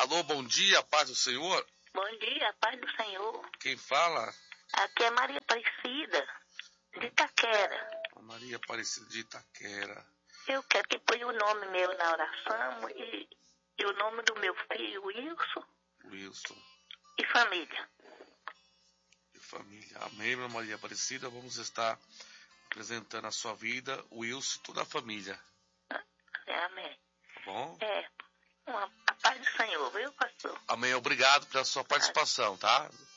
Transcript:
Alô, bom dia, paz do Senhor. Bom dia, paz do Senhor. Quem fala? Aqui é Maria Aparecida, de Itaquera. Maria Aparecida de Itaquera. Eu quero que ponha o nome meu na oração e o nome do meu filho, Wilson. E família. E família. Amém, irmã Maria Aparecida. Vamos estar apresentando a sua vida, Wilson e toda a família. Amém. Tá bom? A paz do Senhor, viu, pastor? Amém. Obrigado pela sua participação, tá?